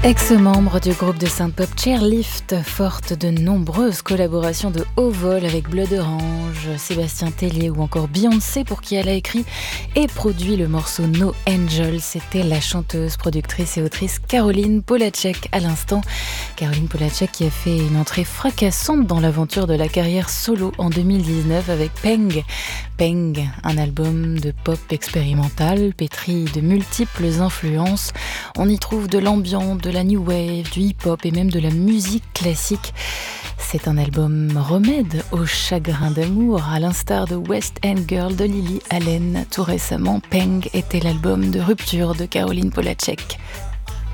Ex-membre du groupe de synth-pop Chairlift, forte de nombreuses collaborations de haut vol avec Blood Orange, Sébastien Tellier ou encore Beyoncé, pour qui elle a écrit et produit le morceau No Angel. C'était la chanteuse, productrice et autrice Caroline Polachek à l'instant. Caroline Polachek qui a fait une entrée fracassante dans l'aventure de la carrière solo en 2019 avec Peng. Peng, un album de pop expérimental pétri de multiples influences. On y trouve de l'ambiance, de la new wave, du hip-hop et même de la musique classique. C'est un album remède au chagrin d'amour, à l'instar de West End Girl de Lily Allen. Tout récemment, Peng était l'album de rupture de Caroline Polachek.